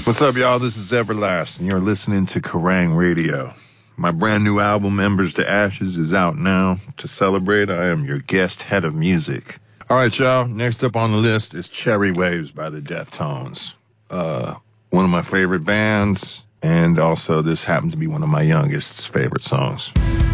What's up, y'all? This is Everlast, and you're listening to Kerrang! Radio. My brand new album, Embers to Ashes, is out now. To celebrate, I am your guest head of music. All right, y'all. Next up on the list is Cherry Waves by the Deftones. One of my favorite bands, and also this happened to be one of my youngest's favorite songs.